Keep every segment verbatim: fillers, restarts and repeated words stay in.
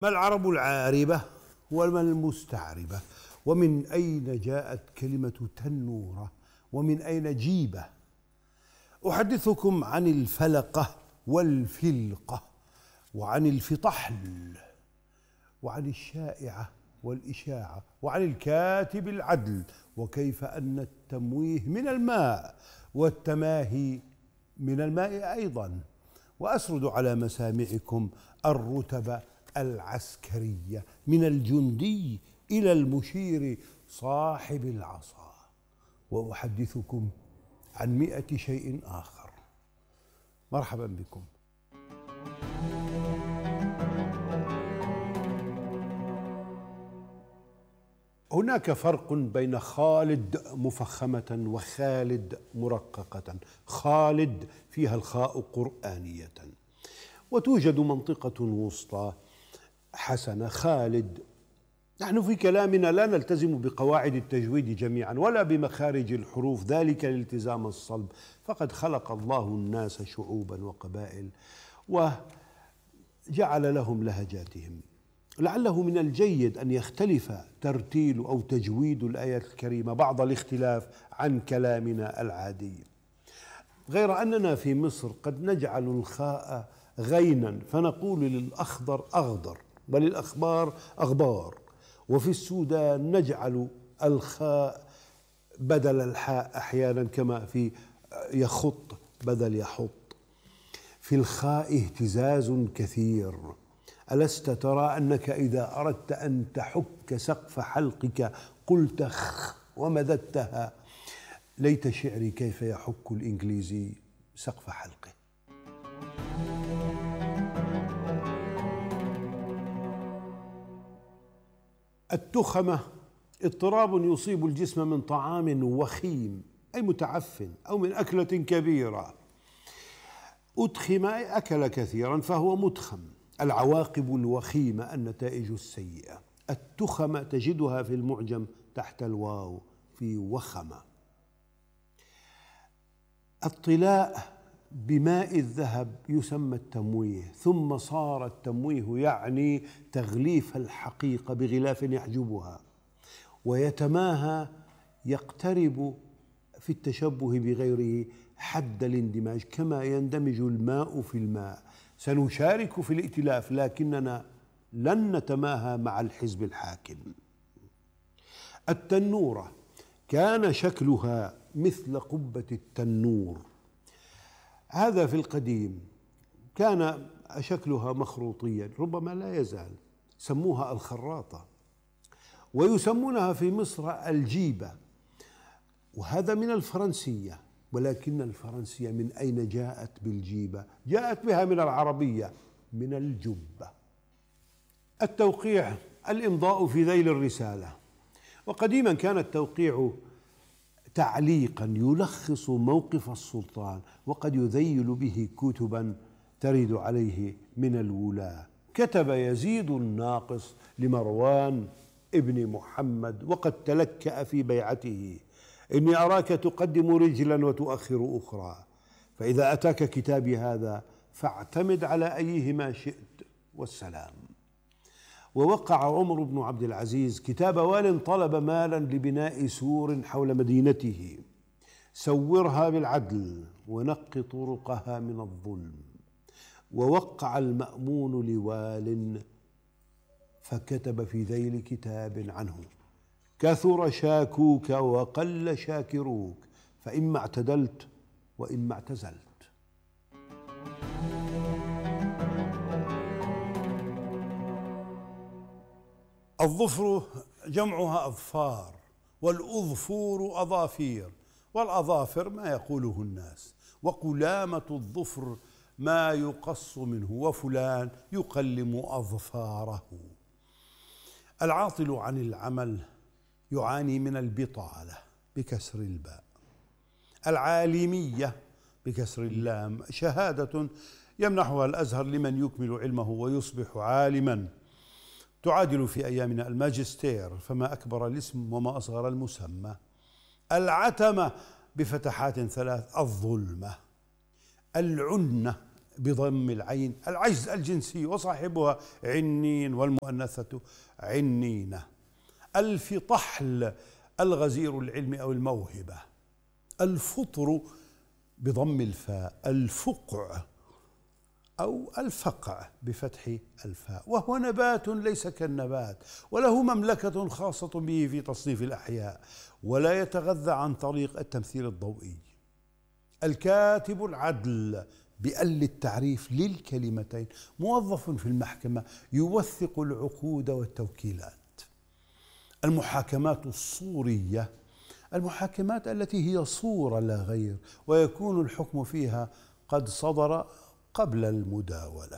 ما العرب العاربة وما المستعربة؟ ومن أين جاءت كلمة تنورة؟ ومن أين جيبة؟ أحدثكم عن الفلقة والفلقة، وعن الفطحل، وعن الشائعة والإشاعة، وعن الكاتب العدل، وكيف أن التمويه من الماء والتماهي من الماء أيضا. وأسرد على مسامعكم الرتب العسكرية من الجندي إلى المشير صاحب العصا، وأحدثكم عن مئة شيء آخر. مرحبا بكم. هناك فرق بين خالد مفخمة وخالد مرققة. خالد فيها الخاء قرآنية، وتوجد منطقة وسطى حسنة خالد. نحن في كلامنا لا نلتزم بقواعد التجويد جميعا ولا بمخارج الحروف، ذلك الالتزام الصلب، فقد خلق الله الناس شعوبا وقبائل وجعل لهم لهجاتهم. لعله من الجيد أن يختلف ترتيل أو تجويد الآية الكريمة بعض الاختلاف عن كلامنا العادي، غير أننا في مصر قد نجعل الخاء غينا فنقول للأخضر أخضر وللأخبار أخبار، وفي السودان نجعل الخاء بدل الحاء أحيانا كما في يخط بدل يحط. في الخاء اهتزاز كثير. ألست ترى أنك إذا أردت أن تحك سقف حلقك قلت خ ومددتها؟ ليت شعري كيف يحك الإنجليزي سقف حلقه. التخمة اضطراب يصيب الجسم من طعام وخيم أي متعفن أو من أكلة كبيرة. أدخم أي أكل كثيرا فهو متخم. العواقب الوخيمة النتائج السيئة. التخمة تجدها في المعجم تحت الواو في وخمة. الطلاء بماء الذهب يسمى التمويه، ثم صار التمويه يعني تغليف الحقيقة بغلاف يحجبها، ويتماهى يقترب في التشبه بغيره حد الاندماج كما يندمج الماء في الماء. سنشارك في الائتلاف لكننا لن نتماهى مع الحزب الحاكم. التنورة كان شكلها مثل قبة التنور، هذا في القديم كان شكلها مخروطيا، ربما لا يزال. سموها الخراطة، ويسمونها في مصر الجيبة، وهذا من الفرنسية. ولكن الفرنسية من أين جاءت بالجيبة؟ جاءت بها من العربية، من الجبة. التوقيع الإمضاء في ذيل الرسالة، وقديما كان التوقيع تعليقا يلخص موقف السلطان، وقد يذيل به كتبا ترد عليه من الولاة. كتب يزيد الناقص لمروان ابن محمد وقد تلكأ في بيعته: إني أراك تقدم رجلا وتؤخر أخرى، فإذا أتاك كتابي هذا فاعتمد على أيهما شئت والسلام. ووقع عمر بن عبد العزيز كتاب وال طلب مالا لبناء سور حول مدينته: سورها بالعدل ونق طرقها من الظلم. ووقع المأمون لوال فكتب في ذيل كتاب عنه: كثر شاكوك وقل شاكروك، فإما اعتدلت وإما اعتزلت. الظفر جمعها أظفار، والأظفور أظافير، والأظافر ما يقوله الناس، وقلامة الظفر ما يقص منه، وفلان يقلم أظفاره. العاطل عن العمل يعاني من البطالة بكسر الباء. العالمية بكسر اللام شهادة يمنحها الأزهر لمن يكمل علمه ويصبح عالما، تعادل في أيامنا الماجستير، فما أكبر الاسم وما أصغر المسمى. العتمة بفتحات ثلاث الظلمة. العنة بضم العين العجز الجنسي، وصاحبها عنين والمؤنثة عنينة. الفطحل الغزير العلم أو الموهبة. الفطر بضم الفاء. الفقع أو الفقع بفتح الفاء، وهو نبات ليس كالنبات، وله مملكة خاصة به في تصنيف الأحياء، ولا يتغذى عن طريق التمثيل الضوئي. الكاتب العدل بأل التعريف للكلمتين، موظف في المحكمة يوثق العقود والتوكيلات. المحاكمات الصورية، المحاكمات التي هي صورة لا غير، ويكون الحكم فيها قد صدر قبل المداولة.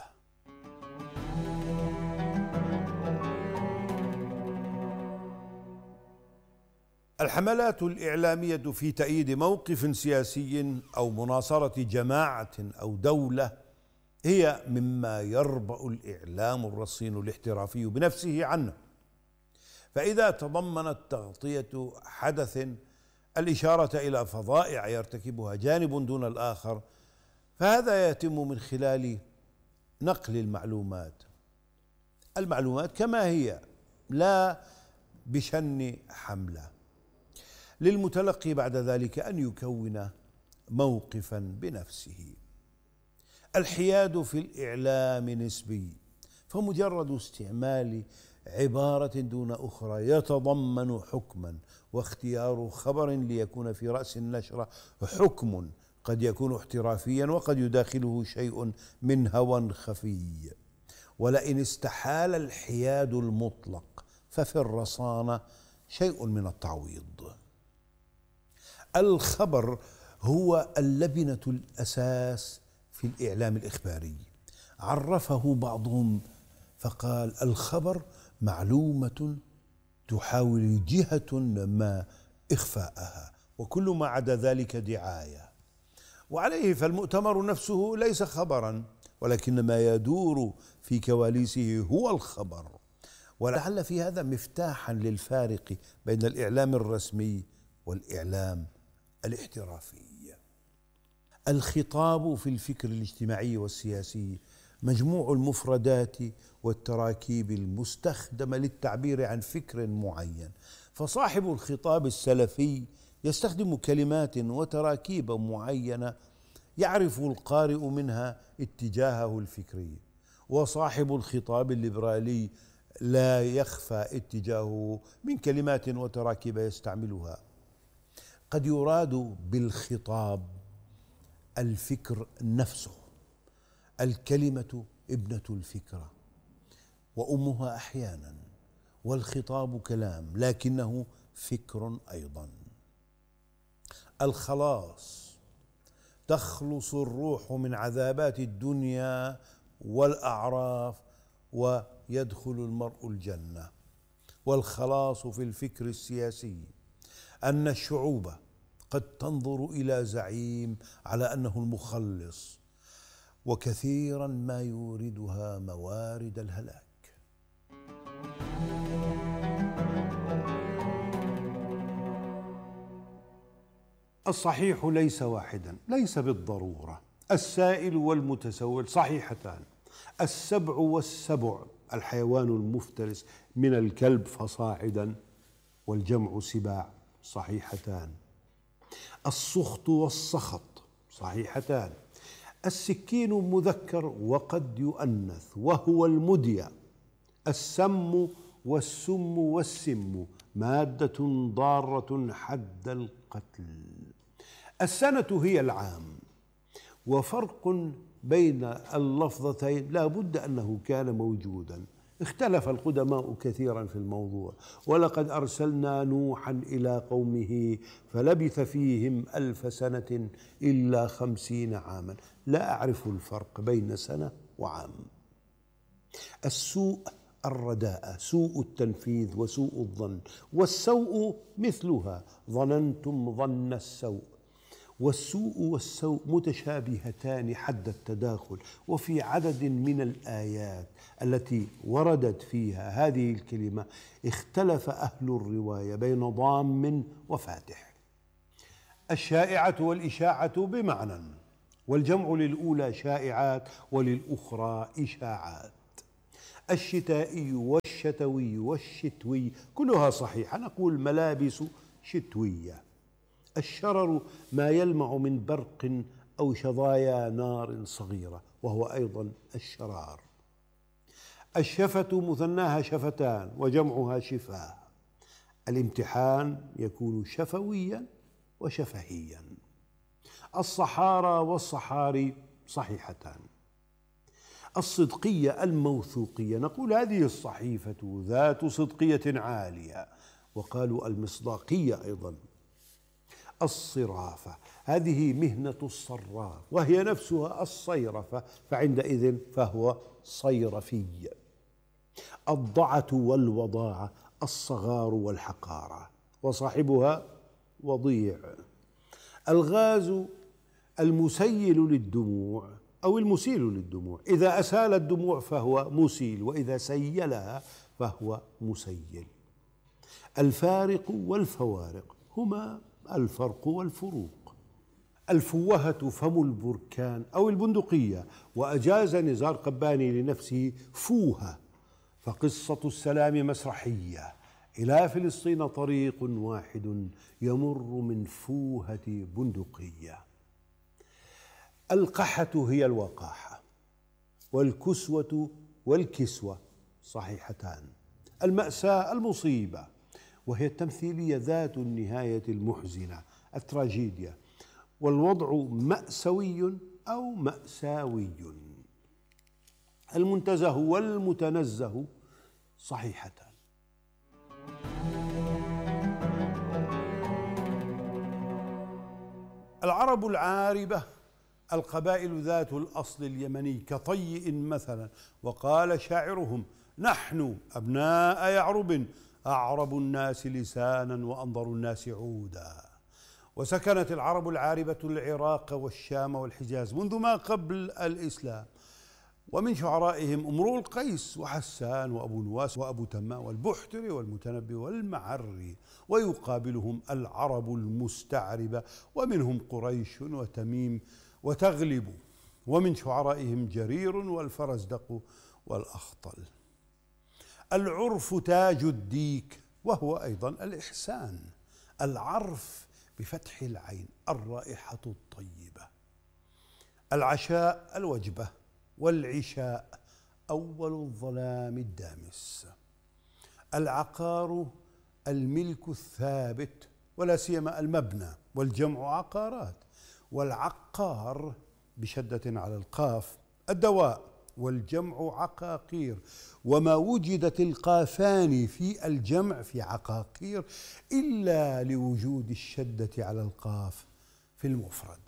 الحملات الإعلامية في تأييد موقف سياسي أو مناصرة جماعة أو دولة هي مما يربأ الإعلام الرصين الاحترافي بنفسه عنه، فإذا تضمنت تغطية حدث الإشارة إلى فظائع يرتكبها جانب دون الآخر، فهذا يتم من خلال نقل المعلومات المعلومات كما هي، لا بشن حملة، للمتلقي بعد ذلك أن يكون موقفا بنفسه. الحياد في الإعلام نسبي، فمجرد استعمال عبارة دون أخرى يتضمن حكما، واختيار خبر ليكون في رأس النشرة حكم قد يكون احترافيا وقد يداخله شيء من هوى خفي. ولئن استحال الحياد المطلق ففي الرصانة شيء من التعويض. الخبر هو اللبنة الأساس في الإعلام الإخباري، عرفه بعضهم فقال: الخبر معلومة تحاول جهة ما إخفاءها، وكل ما عدا ذلك دعاية. وعليه فالمؤتمر نفسه ليس خبرا، ولكن ما يدور في كواليسه هو الخبر. ولعل في هذا مفتاحا للفارق بين الإعلام الرسمي والإعلام الاحترافي. الخطاب في الفكر الاجتماعي والسياسي مجموع المفردات والتراكيب المستخدمة للتعبير عن فكر معين، فصاحب الخطاب السلفي يستخدم كلمات وتراكيب معينة يعرف القارئ منها اتجاهه الفكري، وصاحب الخطاب الليبرالي لا يخفى اتجاهه من كلمات وتراكيب يستعملها. قد يراد بالخطاب الفكر نفسه، الكلمة ابنة الفكرة وأمها أحيانا، والخطاب كلام لكنه فكر أيضا. الخلاص، تخلص الروح من عذابات الدنيا والأعراف ويدخل المرء الجنة. والخلاص في الفكر السياسي أن الشعوب قد تنظر إلى زعيم على أنه المخلص، وكثيرا ما يوردها موارد الهلاك. الصحيح ليس واحدا، ليس بالضرورة. السائل والمتسول صحيحتان. السبع والسبع الحيوان المفترس من الكلب فصاعدا، والجمع سباع صحيحتان. السخط والسخط صحيحتان. السكين مذكر وقد يؤنث وهو المدية. السم والسم والسم مادة ضارة حد القتل. السنة هي العام، وفرق بين اللفظتين لا بد أنه كان موجودا. اختلف القدماء كثيرا في الموضوع. ولقد أرسلنا نوحا إلى قومه فلبث فيهم ألف سنة إلا خمسين عاما. لا أعرف الفرق بين سنة وعام. السوء الرداءة، سوء التنفيذ وسوء الظن. والسوء مثلها، ظننتم ظن السوء. والسوء والسوء متشابهتان حد التداخل. وفي عدد من الآيات التي وردت فيها هذه الكلمة اختلف أهل الرواية بين ضام وفاتح. الشائعة والإشاعة بمعنى، والجمع للأولى شائعات وللأخرى إشاعات. الشتائي والشتوي والشتوي كلها صحيحة، نقول ملابس شتوية. الشرر ما يلمع من برق أو شظايا نار صغيرة وهو أيضا الشرار. الشفة مثناها شفتان وجمعها شفاه. الامتحان يكون شفويا وشفهيا. الصحارى والصحاري صحيحتان. الصدقية الموثوقية، نقول هذه الصحيفة ذات صدقية عالية، وقالوا المصداقية أيضا. الصرافة هذه مهنة الصراف وهي نفسها الصيرفة، فعندئذ فهو صيرفي. الضعة والوضاعة الصغار والحقارة، وصاحبها وضيع. الغاز المسيل للدموع أو المسيل للدموع، إذا أسال الدموع فهو مسيل، وإذا سيلها فهو مسيل. الفارق والفوارق هما الفرق والفروق. الفوهة فم البركان أو البندقية، وأجاز نزار قباني لنفسه فوهة، فقصة السلام مسرحية. إلى فلسطين طريق واحد يمر من فوهة بندقية. القحة هي الوقاحة، والكسوة والكسوة صحيحتان. المأساة المصيبة، وهي التمثيلية ذات النهاية المحزنة التراجيديا. والوضع مأسوي أو مأساوي. المنتزه والمتنزه صحيحتان. العرب العاربة القبائل ذات الأصل اليمني كطيء مثلا، وقال شاعرهم: نحن أبناء يعرب أعرب الناس لسانا وأنظر الناس عودا. وسكنت العرب العاربة العراق والشام والحجاز منذ ما قبل الإسلام، ومن شعرائهم امرؤ القيس وحسان وأبو نواس وأبو تمام والبحتري والمتنبي والمعري، ويقابلهم العرب المستعربة، ومنهم قريش وتميم وتغلب، ومن شعرائهم جرير والفرزدق والأخطل. العرف تاج الديك، وهو أيضا الإحسان. العرف بفتح العين الرائحة الطيبة. العشاء الوجبة، والعشاء أول الظلام الدامس. العقار الملك الثابت، ولا سيما المبنى، والجمع عقارات. والعقار بشدة على القاف الدواء، والجمع عقاقير. وما وجدت القافان في الجمع في عقاقير إلا لوجود الشدة على القاف في المفرد.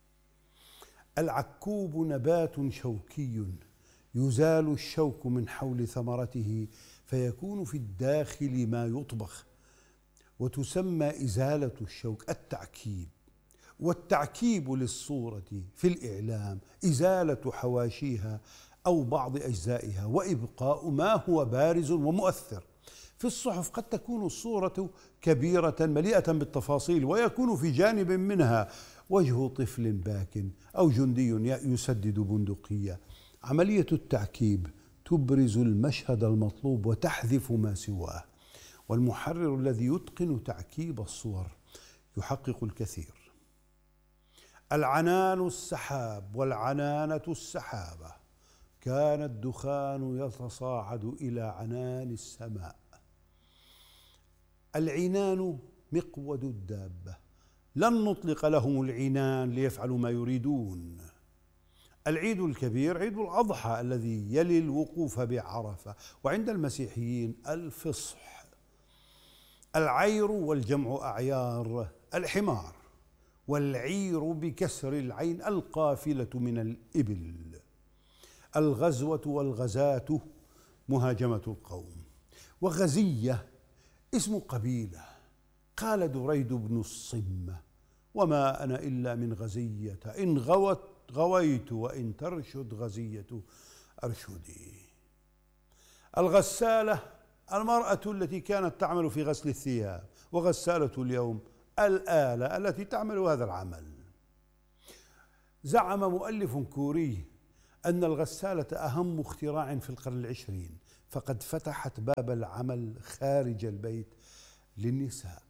العكوب نبات شوكي يزال الشوك من حول ثمرته فيكون في الداخل ما يطبخ، وتسمى إزالة الشوك التعكيب. والتعكيب للصورة في الإعلام إزالة حواشيها أو بعض أجزائها وإبقاء ما هو بارز ومؤثر. في الصحف قد تكون الصورة كبيرة مليئة بالتفاصيل، ويكون في جانب منها وجه طفل باك أو جندي يسدد بندقية. عملية التعكيب تبرز المشهد المطلوب وتحذف ما سواه، والمحرر الذي يتقن تعكيب الصور يحقق الكثير. العنان السحاب والعنانة السحابة، كان الدخان يتصاعد إلى عنان السماء. العنان مقود الدابة، لن نطلق لهم العنان ليفعلوا ما يريدون. العيد الكبير عيد الأضحى الذي يلي الوقوف بعرفة، وعند المسيحيين الفصح. العير والجمع أعيار، الحمار. والعير بكسر العين القافلة من الإبل. الغزوة والغزاة مهاجمة القوم. وغزية اسم قبيلة، قال دريد بن الصمة: وما أنا إلا من غزية، إن غوت غويت وإن ترشد غزية أرشدي. الغسالة المرأة التي كانت تعمل في غسل الثياب، وغسالة اليوم الآلة التي تعمل هذا العمل. زعم مؤلف كوري أن الغسالة أهم اختراع في القرن العشرين، فقد فتحت باب العمل خارج البيت للنساء.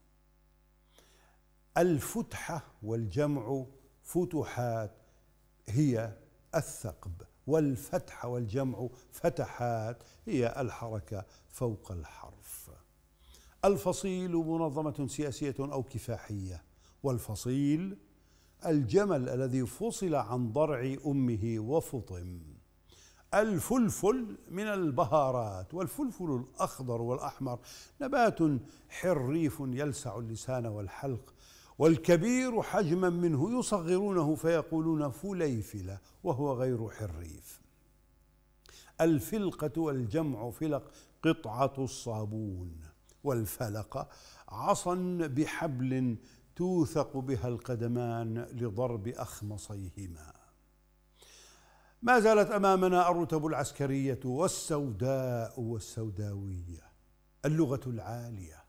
الفتحة والجمع فتحات هي الثقب، والفتح والجمع فتحات هي الحركة فوق الحرف. الفصيل منظمة سياسية أو كفاحية، والفصيل الجمل الذي فصل عن ضرع أمه وفطم. الفلفل من البهارات، والفلفل الأخضر والأحمر نبات حريف يلسع اللسان والحلق، والكبير حجما منه يصغرونه فيقولون فليفلة وهو غير حريف. الفلقة والجمع فلق قطعة الصابون، والفلقة عصا بحبل توثق بها القدمان لضرب أخمصيهما. ما زالت أمامنا الرتب العسكرية والسوداء والسوداوية. اللغة العالية.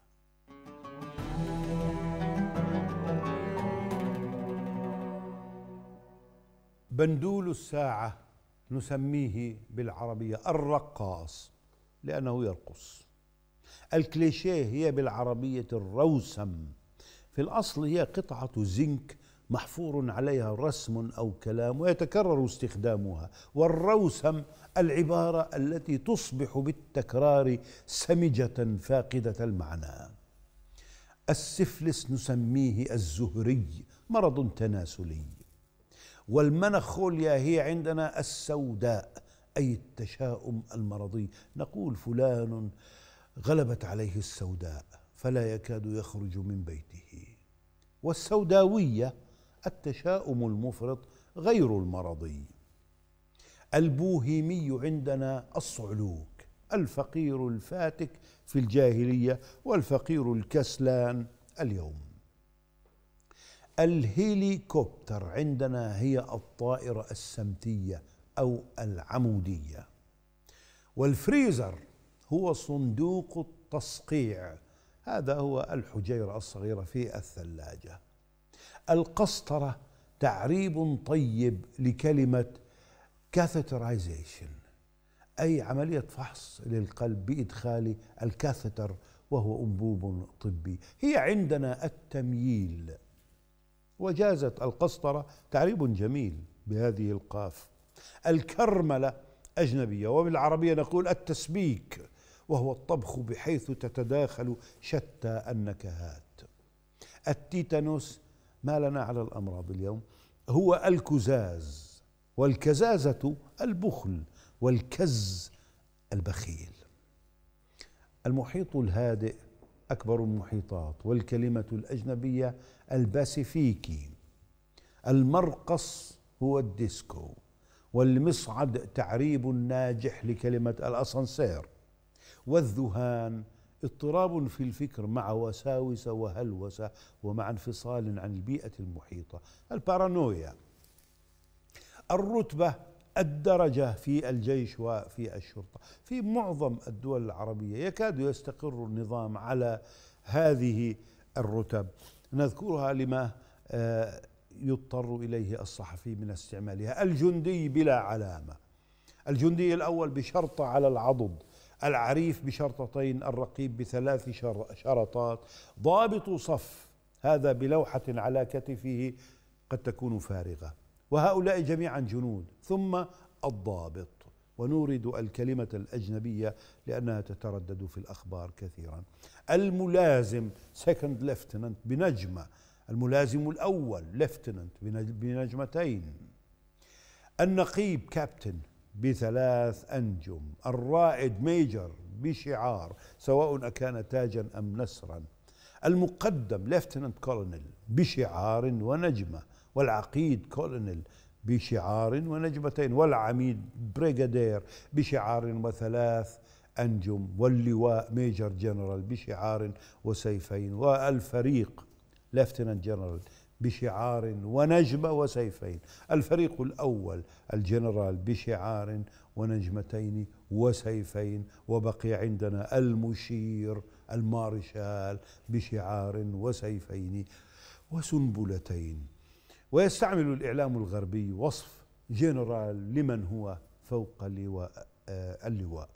بندول الساعة نسميه بالعربية الرقاص لأنه يرقص. الكليشيه هي بالعربية الروسم، في الأصل هي قطعة زنك محفور عليها رسم أو كلام ويتكرر استخدامها. والروسم العبارة التي تصبح بالتكرار سمجة فاقدة المعنى. السفلس نسميه الزهري، مرض تناسلي. والمنخوليا هي عندنا السوداء، أي التشاؤم المرضي. نقول فلان غلبت عليه السوداء فلا يكاد يخرج من بيته. والسوداوية التشاؤم المفرط غير المرضي. البوهيمي عندنا الصعلوك، الفقير الفاتك في الجاهلية والفقير الكسلان اليوم. الهيليكوبتر عندنا هي الطائرة السمتية أو العمودية. والفريزر هو صندوق التصقيع، هذا هو الحجيرة الصغيرة في الثلاجة. القسطرة تعريب طيب لكلمة catheterization، أي عملية فحص للقلب بإدخال الكاثتر وهو أنبوب طبي. هي عندنا التمييل. وجازت القسطرة تعريب جميل بهذه القاف. الكرملة أجنبية، وبالعربية نقول التسبيك، وهو الطبخ بحيث تتداخل شتى النكهات. التيتانوس، ما لنا على الأمراض اليوم، هو الكزاز. والكزازة البخل، والكز البخيل. المحيط الهادئ أكبر المحيطات، والكلمة الأجنبية الباسيفيكي. المرقص هو الديسكو، والمصعد تعريب ناجح لكلمة الأسانسير. والذهان اضطراب في الفكر مع وساوس وهلوسة ومع انفصال عن البيئة المحيطة. البارانويا. الرتبة الدرجة في الجيش وفي الشرطة. في معظم الدول العربية يكاد يستقر النظام على هذه الرتب، نذكرها لما يضطر إليه الصحفي من استعمالها. الجندي بلا علامة. الجندي الأول بشرطة على العضد، العريف بشرطتين، الرقيب بثلاث شرطات، ضابط صف هذا بلوحة على كتفه قد تكون فارغة. وهؤلاء جميعا جنود. ثم الضابط، ونورد الكلمة الأجنبية لأنها تتردد في الأخبار كثيرا. الملازم سكند ليفتننت بنجمة، الملازم الأول ليفتننت بنجمتين. النقيب كابتن بثلاث أنجم. الرائد ميجر بشعار سواء أكان تاجا أم نسرا. المقدم ليفتننت كولونيل بشعار ونجمة. والعقيد كولونيل بشعار ونجمتين. والعميد بريغادير بشعار وثلاث أنجم. واللواء ميجر جنرال بشعار وسيفين. والفريق ليفتننت جنرال بشعار ونجمة وسيفين. الفريق الأول الجنرال بشعار ونجمتين وسيفين. وبقي عندنا المشير المارشال بشعار وسيفين وسنبلتين. ويستعمل الإعلام الغربي وصف جنرال لمن هو فوق اللواء اللواء.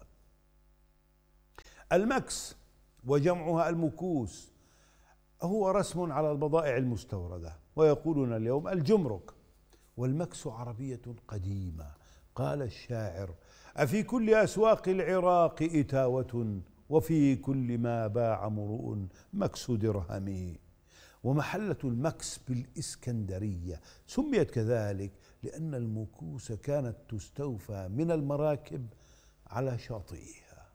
المكس وجمعها المكوس هو رسم على البضائع المستوردة، ويقولون اليوم الجمرك. والمكس عربية قديمة. قال الشاعر: أفي كل أسواق العراق إتاوة، وفي كل ما باع امرؤ مكس درهم. ومحلة المكس بالإسكندرية سميت كذلك لأن المكوس كانت تستوفى من المراكب على شاطئها.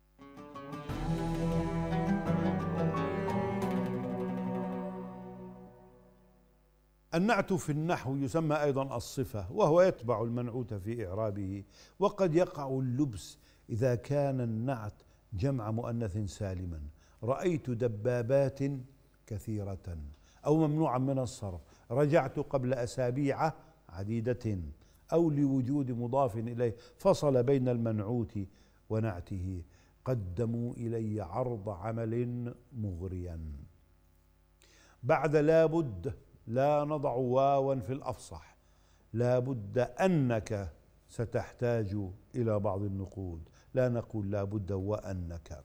النعت في النحو يسمى أيضا الصفة، وهو يتبع المنعوت في إعرابه. وقد يقع اللبس إذا كان النعت جمع مؤنث سالما: رأيت دبابات كثيرة، أو ممنوعا من الصرف: رجعت قبل أسابيع عديدة، أو لوجود مضاف إليه فصل بين المنعوت ونعته: قدموا إلي عرض عمل مغريا. بعد لابد لا نضع واوا في الأفصح، لابد أنك ستحتاج إلى بعض النقود، لا نقول لابد وأنك.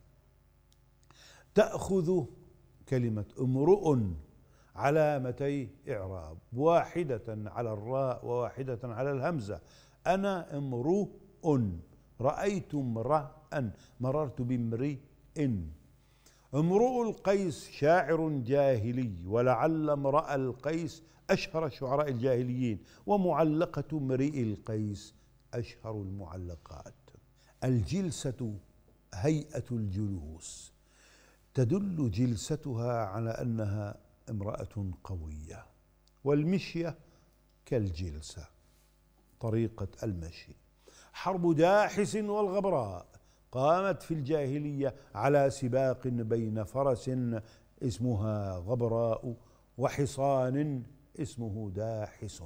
تأخذ كلمة امرؤ علامتي إعراب، واحدة على الراء وواحدة على الهمزة. أنا امرؤ، رأيت امرأ، مررت بامرئ. امرؤ القيس شاعر جاهلي، ولعل امرأ القيس أشهر شعراء الجاهليين، ومعلقة امرئ القيس أشهر المعلقات. الجلسة هيئة الجلوس، تدل جلستها على أنها امرأة قوية. والمشية كالجلسة، طريقة المشي. حرب داحس والغبراء قامت في الجاهلية على سباق بين فرس اسمها غبراء وحصان اسمه داحس.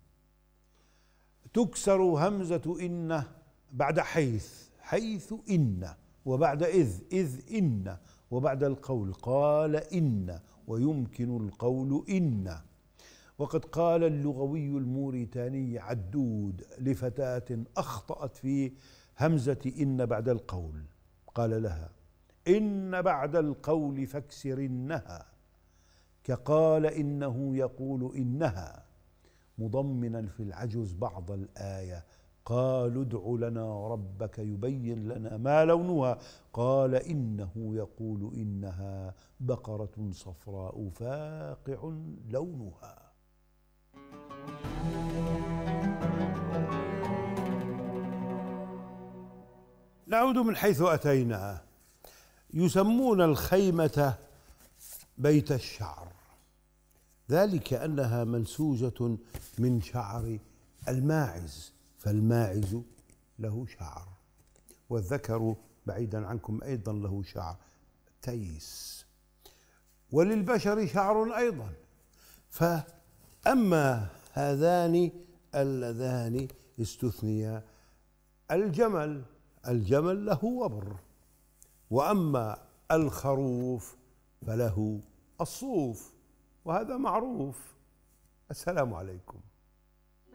تكسر همزة إن بعد حيث، حيث إن، وبعد إذ، إذ إن، وبعد القول قال إن، ويمكن القول إن. وقد قال اللغوي الموريتاني عدود لفتاة أخطأت في همزة إن بعد القول، قال لها: إن بعد القول فاكسرنها، كقال إنه يقول إنها، مضمنا في العجز بعض الآية: قالوا ادع لنا ربك يبين لنا ما لونها، قال إنه يقول إنها بقرة صفراء فاقع لونها. نعود من حيث أتينا. يسمون الخيمة بيت الشعر، ذلك أنها منسوجة من شعر الماعز، فالماعز له شعر، والذكر بعيدا عنكم أيضا له شعر تيس، وللبشر شعر أيضا. فأما هذان اللذان استثنيا، الجمل الجمل له وبر، وأما الخروف فله الصوف، وهذا معروف. السلام عليكم.